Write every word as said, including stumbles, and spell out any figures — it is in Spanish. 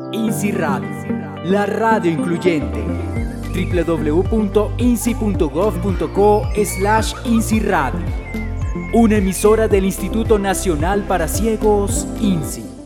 INSI Radio, la radio incluyente. w w w punto insi punto gov punto co slash INSI Radio. Una emisora del Instituto Nacional para Ciegos, INSI.